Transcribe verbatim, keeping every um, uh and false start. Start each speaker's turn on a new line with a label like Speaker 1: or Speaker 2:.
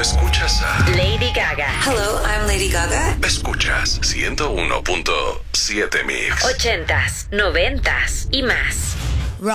Speaker 1: escuchas a
Speaker 2: Lady Gaga.
Speaker 3: Hello, I'm Lady Gaga.
Speaker 1: Escuchas ciento uno punto siete Mix.
Speaker 2: Ochentas, noventas y más.